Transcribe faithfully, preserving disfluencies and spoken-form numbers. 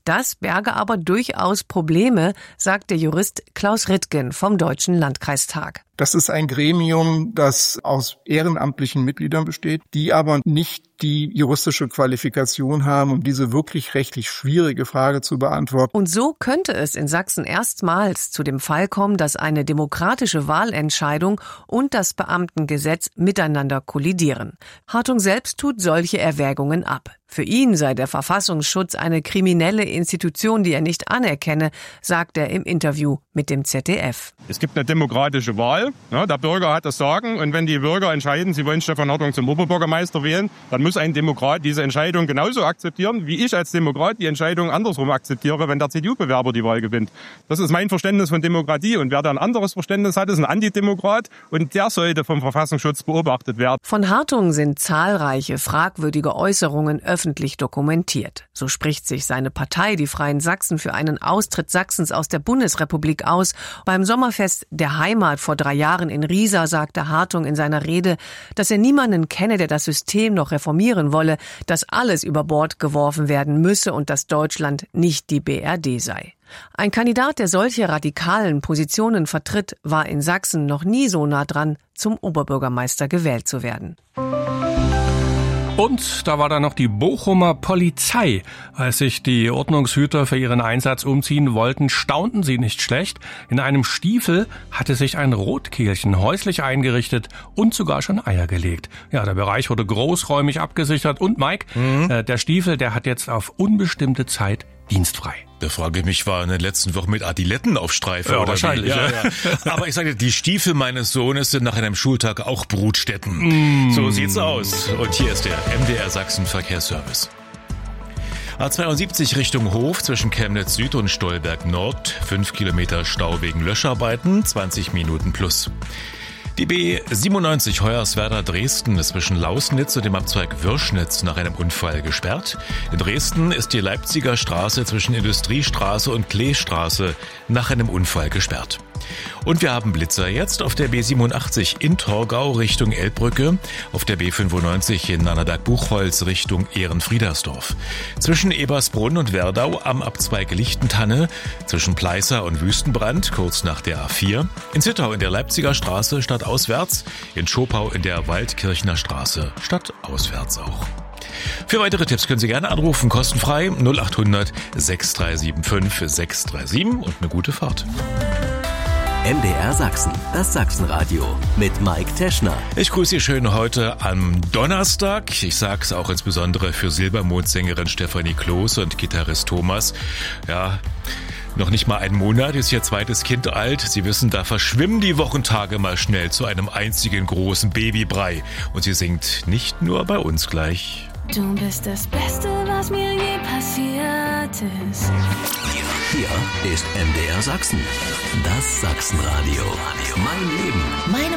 Das berge aber durchaus Probleme, sagt der Jurist Klaus Rittgen vom Deutschen Landkreistag. Das ist ein Gremium, das aus ehrenamtlichen Mitgliedern besteht, die aber nicht die juristische Qualifikation haben, um diese wirklich rechtlich schwierige Frage zu beantworten. Und so könnte es in Sachsen erstmals zu dem Fall kommen, dass eine demokratische Wahlentscheidung und das Beamtengesetz miteinander kollidieren. Hartung selbst tut solche Erwägungen ab. Für ihn sei der Verfassungsschutz eine kriminelle Institution, die er nicht anerkenne, sagt er im Interview mit dem Z D F. Es gibt eine demokratische Wahl, ja, der Bürger hat das Sagen, und wenn die Bürger entscheiden, sie wollen Stefan Hartung zum Oberbürgermeister wählen, dann muss ein Demokrat diese Entscheidung genauso akzeptieren, wie ich als Demokrat die Entscheidung andersrum akzeptiere, wenn der C D U-Bewerber die Wahl gewinnt. Das ist mein Verständnis von Demokratie, und wer da ein anderes Verständnis hat, ist ein Antidemokrat, und der sollte vom Verfassungsschutz beobachtet werden. Von Hartung sind zahlreiche fragwürdige Äußerungen öffentlich dokumentiert. So spricht sich seine Partei, die Freien Sachsen, für einen Austritt Sachsens aus der Bundesrepublik aus. Beim Sommerfest der Heimat vor drei Jahren in Riesa sagte Hartung in seiner Rede, dass er niemanden kenne, der das System noch reformieren wolle, dass alles über Bord geworfen werden müsse und dass Deutschland nicht die B R D sei. Ein Kandidat, der solche radikalen Positionen vertritt, war in Sachsen noch nie so nah dran, zum Oberbürgermeister gewählt zu werden. Und da war dann noch die Bochumer Polizei. Als sich die Ordnungshüter für ihren Einsatz umziehen wollten, staunten sie nicht schlecht. In einem Stiefel hatte sich ein Rotkehlchen häuslich eingerichtet und sogar schon Eier gelegt. Ja, der Bereich wurde großräumig abgesichert. Und Mike, mhm. äh, der Stiefel, der hat jetzt auf unbestimmte Zeit dienstfrei. Da frage ich mich, war in den letzten Wochen mit Adiletten auf Streife? Ja, oder wahrscheinlich. Ja, ja. Aber ich sage, die Stiefel meines Sohnes sind nach einem Schultag auch Brutstätten. Mm. So sieht's aus. Und hier ist der M D R Sachsen Verkehrsservice. A zweiundsiebzig Richtung Hof zwischen Chemnitz Süd und Stolberg Nord. Fünf Kilometer Stau wegen Löscharbeiten, zwanzig Minuten plus. Die B siebenundneunzig Hoyerswerda-Dresden ist zwischen Lausnitz und dem Abzweig Würschnitz nach einem Unfall gesperrt. In Dresden ist die Leipziger Straße zwischen Industriestraße und Kleestraße nach einem Unfall gesperrt. Und wir haben Blitzer jetzt auf der B siebenundachtzig in Torgau Richtung Elbbrücke, auf der B fünfundneunzig in Nannerberg-Buchholz Richtung Ehrenfriedersdorf. Zwischen Ebersbrunn und Werdau am Abzweig Lichtentanne, zwischen Pleißer und Wüstenbrand kurz nach der A vier, in Zittau in der Leipziger Straße stadtauswärts, in Schopau in der Waldkirchner Straße stadtauswärts auch. Für weitere Tipps können Sie gerne anrufen, kostenfrei null acht hundert sechs drei sieben fünf sechs drei sieben und eine gute Fahrt. M D R Sachsen, das Sachsenradio mit Mike Teschner. Ich grüße Sie schön heute am Donnerstag. Ich sage es auch insbesondere für Silbermondsängerin Stefanie Kloß und Gitarrist Thomas. Ja, noch nicht mal einen Monat ist ihr zweites Kind alt. Sie wissen, da verschwimmen die Wochentage mal schnell zu einem einzigen großen Babybrei. Und sie singt nicht nur bei uns gleich. Du bist das Beste, was mir je passiert ist. Hier ist M D R Sachsen, das Sachsenradio. Mein Leben, meine